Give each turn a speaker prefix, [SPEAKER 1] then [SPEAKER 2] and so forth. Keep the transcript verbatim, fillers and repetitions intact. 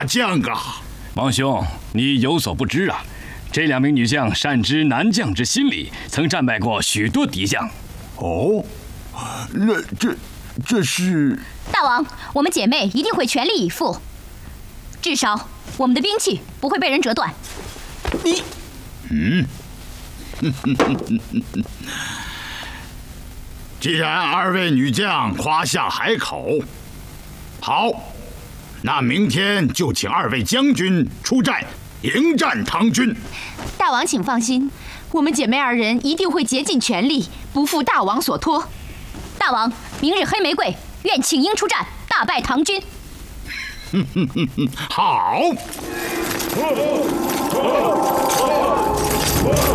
[SPEAKER 1] 将啊！
[SPEAKER 2] 王兄，你有所不知啊，这两名女将善知男将之心理，曾战败过许多敌将。
[SPEAKER 1] 哦，那这这是……
[SPEAKER 3] 大王，我们姐妹一定会全力以赴，至少我们的兵器不会被人折断。
[SPEAKER 1] 你，嗯。既然二位女将夸下海口，好，那明天就请二位将军出战，迎战唐军。
[SPEAKER 3] 大王请放心，我们姐妹二人一定会竭尽全力，不负大王所托。大王，明日黑玫瑰愿请缨出战，大败唐军。
[SPEAKER 1] 好。